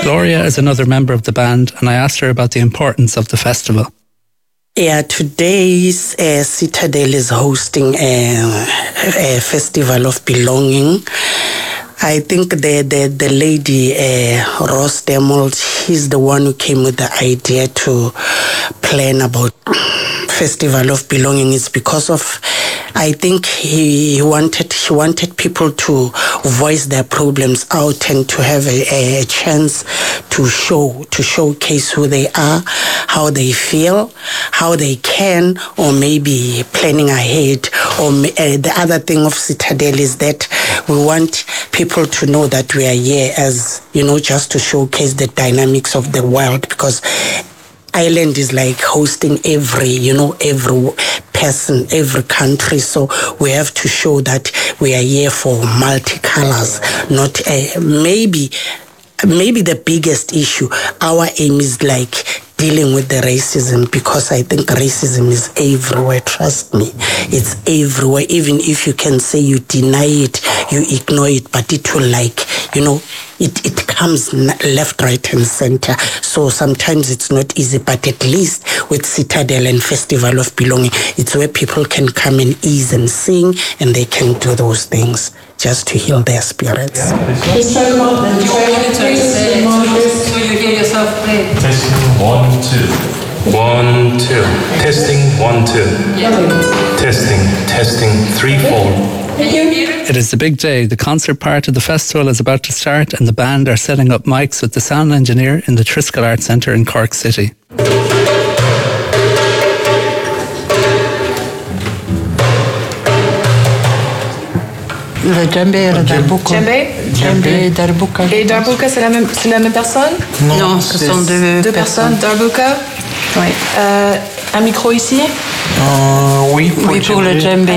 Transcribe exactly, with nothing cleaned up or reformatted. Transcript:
Gloria is another member of the band, and I asked her about the importance of the festival. Yeah, today's uh, Citadel is hosting a, a festival of belonging. I think the the, the lady, uh, Ross Demold, she's the one who came with the idea to plan about Festival of Belonging. It's because of, I think he, he wanted he wanted people to voice their problems out and to have a, a chance to show to showcase who they are, how they feel, how they can, or maybe planning ahead. Or uh, the other thing of Citadel is that we want people to know that we are here as, you know, just to showcase the dynamics of the world, because Ireland is like hosting every, you know, every person, every country. So we have to show that we are here for multicolors, not uh, maybe, maybe the biggest issue. Our aim is like dealing with the racism, because I think racism is everywhere. Trust me, it's everywhere. Even if you can say you deny it, you ignore it, but it will, like, you know, it, it comes left, right, and center. So sometimes it's not easy, but at least with Citadel and Festival of Belonging, it's where people can come and ease and sing, and they can do those things just to heal their spirits. Please try them out then. Try one, please. So you hear yourself play. Testing one, two. One, two. Testing one, two. Testing, testing, three, four. It is the big day. The concert part of the festival is about to start, and the band are setting up mics with the sound engineer in the Triskel Arts Centre in Cork City. Le djembé et le darbuka. Djembé Djembé et darbuka. Et darbuka, c'est la même, c'est la même personne? Non, non, ce sont deux, deux personnes. Darbuka. Oui. Euh, un micro ici? Euh, oui, pour, oui, pour le djembé.